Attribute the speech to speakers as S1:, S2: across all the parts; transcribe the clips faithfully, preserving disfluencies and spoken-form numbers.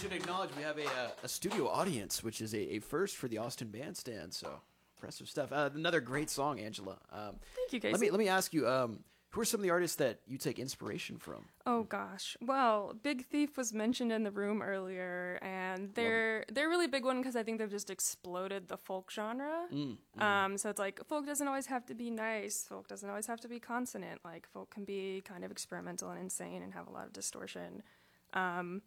S1: should acknowledge we have a, uh, a studio audience, which is a, a first for the Austin Bandstand. So impressive stuff. Uh, another great song, Angela. Um,
S2: Thank you, Casey.
S1: Let me let me ask you. Um, who are some of the artists that you take inspiration from?
S2: Oh gosh. Well, Big Thief was mentioned in the room earlier, and they're they're a really big one because I think they've just exploded the folk genre. Mm, mm. Um, so it's like folk doesn't always have to be nice. Folk doesn't always have to be consonant. Like folk can be kind of experimental and insane and have a lot of distortion. Um,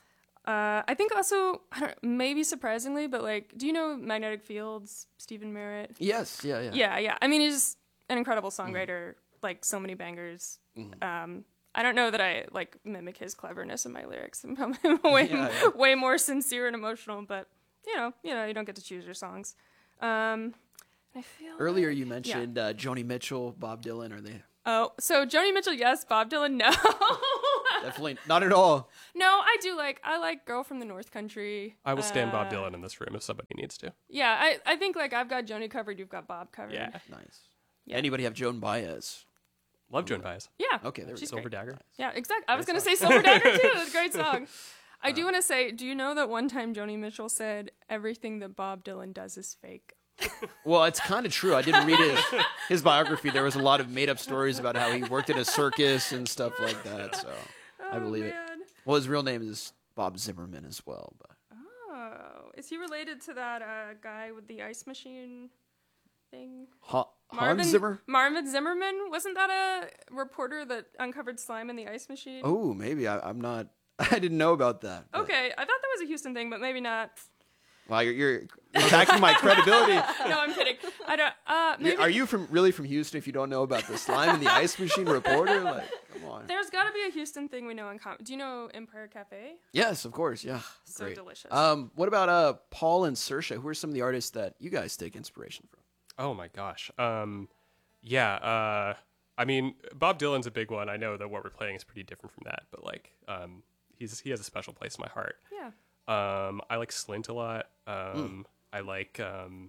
S2: uh, I think also, I don't know, maybe surprisingly, but like, do you know Magnetic Fields, Stephen Merritt?
S1: Yes. Yeah. Yeah.
S2: Yeah. Yeah. I mean, he's an incredible songwriter. Mm. Like so many bangers. Mm-hmm. Um, I don't know that I like mimic his cleverness in my lyrics. I'm probably way, yeah, yeah. way more sincere and emotional, but you know, you know, you don't get to choose your songs. Um, I feel
S1: earlier
S2: like,
S1: you mentioned yeah. uh, Joni Mitchell, Bob Dylan. Are they?
S2: Oh, so Joni Mitchell, yes. Bob Dylan, no.
S1: Definitely not at all.
S2: No, I do like I like Girl from the North Country.
S3: I will stand
S2: uh,
S3: Bob Dylan in this room if somebody needs to.
S2: Yeah, I I think like I've got Joni covered, you've got Bob covered.
S3: Yeah,
S1: nice. Yeah. Anybody have Joan Baez?
S3: Love Joan Baez.
S2: Yeah.
S1: Okay, there we
S2: She's
S1: go.
S3: Silver
S2: great.
S3: Dagger.
S2: Yeah, exactly. I was going to say Silver Dagger too. That's a great song. I do want to say, do you know that one time Joni Mitchell said everything that Bob Dylan does is fake?
S1: Well, it's kind of true. I didn't read his, his biography. There was a lot of made-up stories about how he worked at a circus and stuff like that, so
S2: oh,
S1: I believe
S2: man.
S1: it. Well, his real name is Bob Zimmerman as well. But
S2: Oh. Is he related to that uh, guy with the ice machine thing?
S1: Ha-
S2: Marvin,
S1: Hans Zimmer?
S2: Marvin Zimmerman? Wasn't that a reporter that uncovered slime in the ice machine?
S1: Oh, maybe. I, I'm not... I didn't know about that. But.
S2: Okay, I thought that was a Houston thing, but maybe not.
S1: Well, you're, you're attacking my credibility.
S2: No, I'm kidding. I don't. Uh, maybe...
S1: Are you from really from Houston if you don't know about the slime in the ice machine reporter? Like, come on.
S2: There's got to be a Houston thing we know in common. Do you know Empire Cafe?
S1: Yes, of course. Yeah,
S2: so
S1: great.
S2: delicious.
S1: Um, what about uh Paul and Saoirse? Who are some of the artists that you guys take inspiration from?
S3: Oh my gosh. Um, yeah. Uh, I mean, Bob Dylan's a big one. I know that what we're playing is pretty different from that, but like, um, he's he has a special place in my heart.
S2: Yeah.
S3: Um, I like Slint a lot. Um,
S1: mm.
S3: I like, um,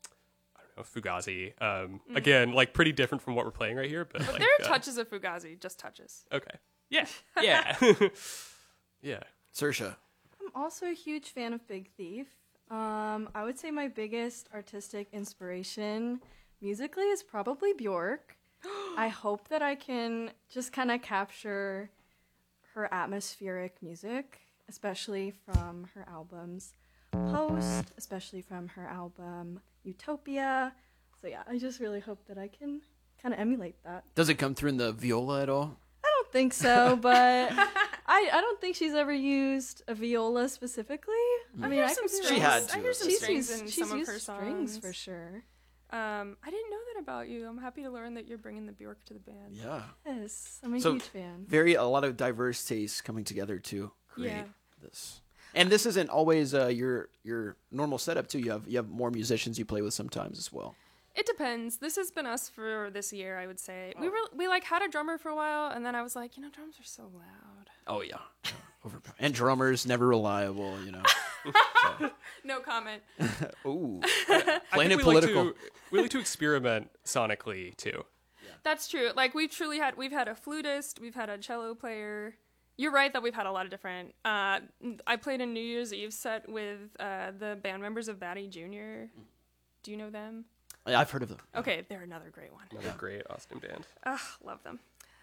S3: I don't know, Fugazi. Um, mm. Again, like pretty different from what we're playing right here, but, but like,
S2: there are
S3: uh,
S2: touches of Fugazi, just touches.
S3: Okay. Yeah. Yeah. Yeah.
S1: Saoirse.
S4: I'm also a huge fan of Big Thief. Um, I would say my biggest artistic inspiration musically is probably Bjork. I hope that I can just kind of capture her atmospheric music, especially from her albums Post, especially from her album Utopia. So yeah, I just really hope that I can kind of emulate that.
S1: Does it come through in the viola at all?
S4: I don't think so, but I, I don't think she's ever used a viola specifically. I,
S2: I
S4: mean, I
S2: some
S4: could
S2: strings.
S1: She had to.
S2: I hear some
S4: she's
S2: strings
S4: used,
S2: in
S4: she's
S2: some of
S4: used
S2: her
S4: strings
S2: songs
S4: for sure.
S2: Um, I didn't know that about you. I'm happy to learn that you're bringing the Bjork to the band.
S1: Yeah.
S4: Yes, I'm a
S1: so
S4: huge fan.
S1: Very a lot of diverse tastes coming together to create
S2: Yeah.
S1: this. And this isn't always uh, your your normal setup too. You have you have more musicians you play with sometimes as well.
S2: It depends. This has been us for this year, I would say.
S1: Oh.
S2: We were we like had a drummer for a while, and then I was like, you know, drums are so loud.
S1: Oh yeah, Overpower. And drummers never reliable. You know. So.
S2: No comment.
S1: Ooh,
S3: I
S1: playing it
S3: think we
S1: political.
S3: Like to, we like to experiment sonically too.
S2: That's true. Like we've truly had we've had a flutist, we've had a cello player. You're right that we've had a lot of different. Uh, I played a New Year's Eve set with uh, the band members of Batty Junior Do you know them?
S1: I've heard of them.
S2: Okay, they're another great one.
S3: Another great Austin band.
S2: Ugh, love them.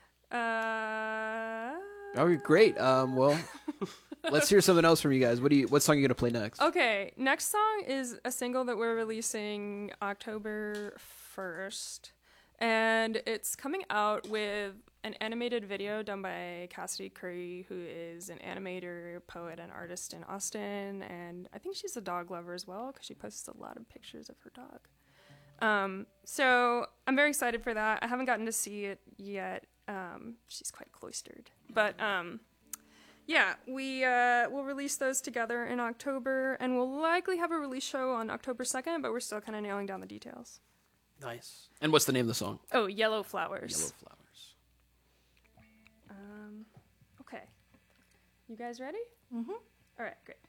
S2: Uh,
S1: Oh, great. Um, well, let's hear something else from you guys. What do you? What song are you gonna play next?
S2: Okay, next song is a single that we're releasing October first, and it's coming out with an animated video done by Cassidy Curry, who is an animator, poet, and artist in Austin, and I think she's a dog lover as well because she posts a lot of pictures of her dog. Um, so I'm very excited for that. I haven't gotten to see it yet. Um, she's quite cloistered, but um, yeah, we uh, will release those together in October, and we'll likely have a release show on October second, but we're still kind of nailing down the details.
S1: Nice. And what's the name of the song?
S2: Oh, Yellow Flowers.
S1: Yellow Flowers.
S2: Um, okay. You guys ready?
S4: Mm-hmm.
S2: All right, great.